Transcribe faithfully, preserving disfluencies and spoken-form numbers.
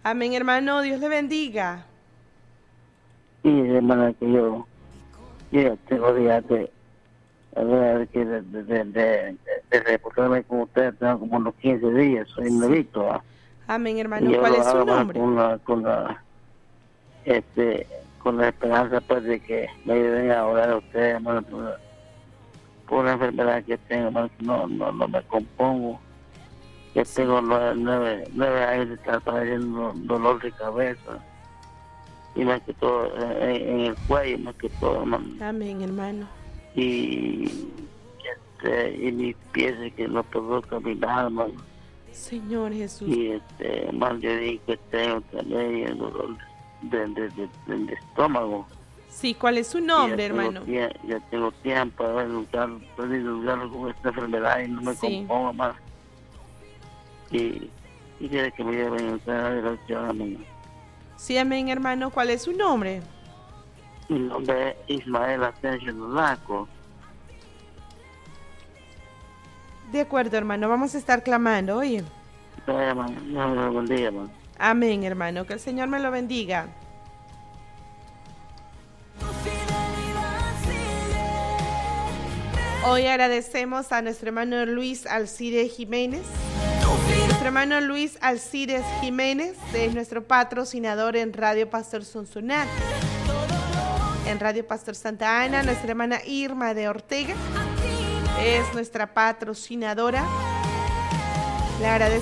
Amén, hermano. Dios le bendiga. Sí, hermana, que yo, yo ya tengo días de, a ver, que de, de, de, de, de reportarme con ustedes, tengo como unos quince días, soy Sí. novito. ¿Ah? Amén, Y hermano. yo ¿Cuál lo es su hago más nombre? con la, con la, este, con la esperanza, pues, de que me ayuden a orar a ustedes, hermano, por, por una enfermedad que tengo, hermano, que no, no, no me compongo. Yo Sí. tengo nueve, nueve, nueve años de estar padeciendo dolor de cabeza. Y más que todo eh, en el cuello, más que todo, hermano. Amén, hermano. Y, este, y mis pies que no puedo caminar, hermano. Señor Jesús. Y este, más yo dije que tengo también el dolor de, de, de, de, de estómago. Sí, ¿cuál es su Y nombre, ya tengo, hermano? tie- ya tengo tiempo de luchar, de luchar con esta enfermedad y no me Sí. compongo más. Y, y quiere que me lleven a esta dirección, hermano. Sí, amén, hermano. ¿Cuál es su nombre? Mi nombre es Ismael Asensio Nolasco. De acuerdo, hermano. Vamos a estar clamando, oye. Hermano, Dios me lo bendiga, hermano. Amén, hermano. Que el Señor me lo bendiga. Hoy agradecemos a nuestro hermano Luis Alcides Jiménez. Nuestro hermano Luis Alcides Jiménez es nuestro patrocinador en Radio Pastor Sonsonate. En Radio Pastor Santa Ana, nuestra hermana Irma de Ortega es nuestra patrocinadora. Le agradecemos.